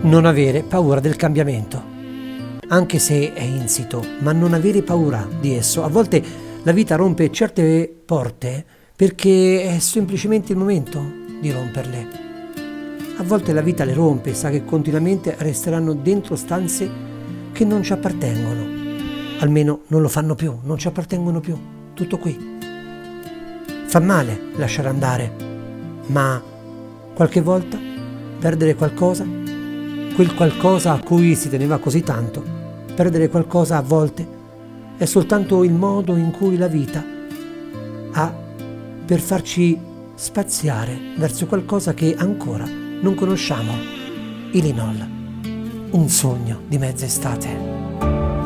Non avere paura del cambiamento, anche se è insito, ma non avere paura di esso. A volte la vita rompe certe porte perché è semplicemente il momento di romperle. A volte la vita le rompe e sa che continuamente resteranno dentro stanze che non ci appartengono. Almeno non lo fanno più, non ci appartengono più. Tutto qui. Fa male lasciare andare, ma qualche volta perdere qualcosa, quel qualcosa a cui si teneva così tanto, perdere qualcosa a volte è soltanto il modo in cui la vita ha per farci spaziare verso qualcosa che ancora non conosciamo. Ilinol, un sogno di mezz'estate.